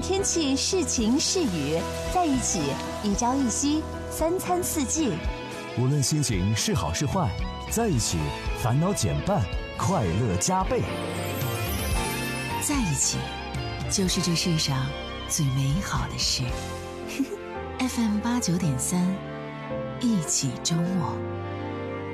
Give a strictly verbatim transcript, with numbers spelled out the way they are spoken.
天气是晴是雨，在一起一朝一夕，三餐四季。 无论心情是好是坏，在一起烦恼减半，快乐加倍。 在一起就是这世上最美好的事。F M 八九点三，一起周末。